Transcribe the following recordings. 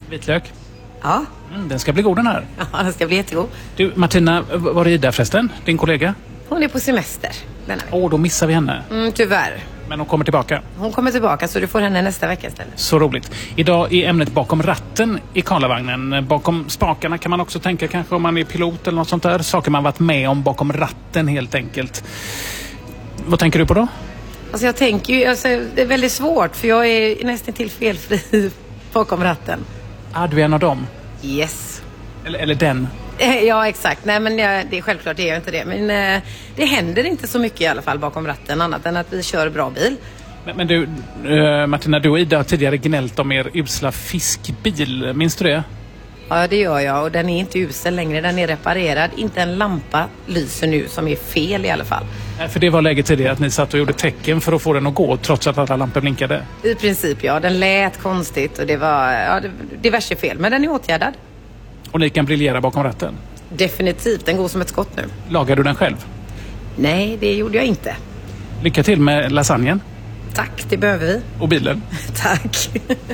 Vitlök? Ja. Den ska bli god den här. Ja, den ska bli jättegod. Du, Martina, var är Ida förresten? Din kollega? Hon är på semester. Då missar vi henne. Tyvärr. Men hon kommer tillbaka. Hon kommer tillbaka så du får henne nästa vecka istället. Så roligt. Idag är ämnet bakom ratten i Karlavagnen. Bakom spakarna kan man också tänka kanske om man är pilot eller något sånt där. Saker man varit med om bakom ratten helt enkelt. Vad tänker du på då? Alltså jag tänker ju, det är väldigt svårt för jag är nästan till felfri bakom ratten. Du är en av dem? Yes. Eller den? Ja, exakt. Nej, men det är självklart, det är jag inte det. Men det händer inte så mycket i alla fall bakom ratten annat än att vi kör bra bil. Men du, Martina, du och Ida har tidigare gnällt om er usla fiskbil. Minns du det? Ja, det gör jag. Och den är inte usel längre. Den är reparerad. Inte en lampa lyser nu som är fel i alla fall. Nej, för det var läget tidigare att ni satt och gjorde tecken för att få den att gå trots att alla lampor blinkade. I princip, ja. Den lät konstigt och det var diverse fel. Men den är åtgärdad. Och ni kan briljera bakom ratten? Definitivt. Den går som ett skott nu. Lagar du den själv? Nej, det gjorde jag inte. Lycka till med lasagnen. Tack, det behöver vi. Och bilen. Tack.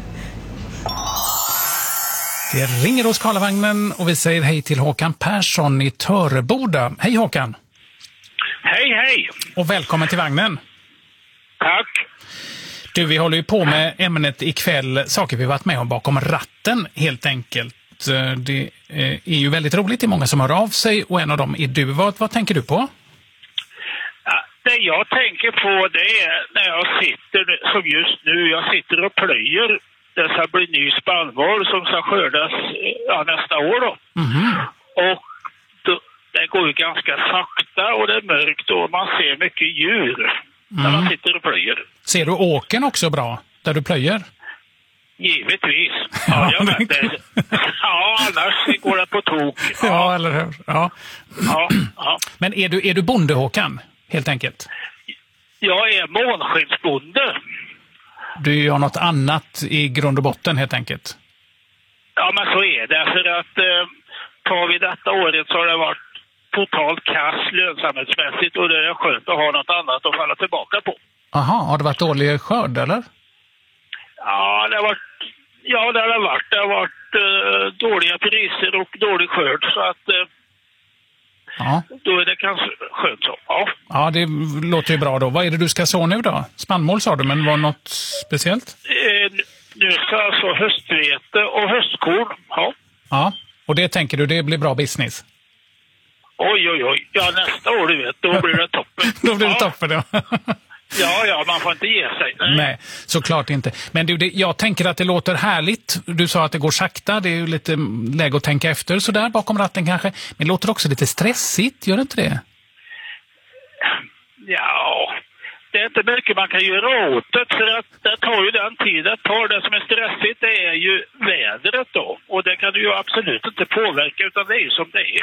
Det ringer hos Karlavagnen och vi säger hej till Håkan Persson i Töreboda. Hej Håkan! Hej! Och välkommen till vagnen. Tack! Du, vi håller ju på med ämnet ikväll, saker vi varit med om bakom ratten helt enkelt. Det är ju väldigt roligt, det är många som hör av sig och en av dem är du. Vad tänker du på? Ja, det jag tänker på det är när jag sitter, som just nu, jag sitter och plöjer. Det ska bli ny spannmål som ska skördas nästa år då. Och det går ju ganska sakta och det är mörkt och man ser mycket djur när man sitter och plöjer. Ser du åken också bra där du plöjer? Givetvis. Ja, annars går det på tok. Ja, eller hur? Ja. Men är du bonde, Håkan? Helt enkelt. Jag är månskinsbonde. Du gör något annat i grund och botten helt enkelt. Ja, men så är det. För att tar vi detta året så har det varit totalt kass lönsamhetsmässigt och det är skönt att ha något annat att falla tillbaka på. Aha, har det varit dålig skörd eller? Ja, det har varit dåliga priser och dålig skörd så att då är det kanske skönt så. Ja, det låter ju bra då. Vad är det du ska så nu då? Spannmål sa du, men var något speciellt? Nu ska alltså höstvete och höstkorn, Ja, och det tänker du, det blir bra business? Oj. Ja, nästa år du vet, då blir det toppen. Då blir det toppen, ja. Ja, man får inte ge sig. Nej, såklart inte. Men du, jag tänker att det låter härligt. Du sa att det går sakta, det är ju lite läge att tänka efter sådär bakom ratten kanske. Men det låter också lite stressigt, gör det inte det? Ja, det är inte mycket man kan göra åt det för att det tar ju den tiden. Det som är stressigt det är ju vädret då. Och det kan du ju absolut inte påverka utan det är ju som det är.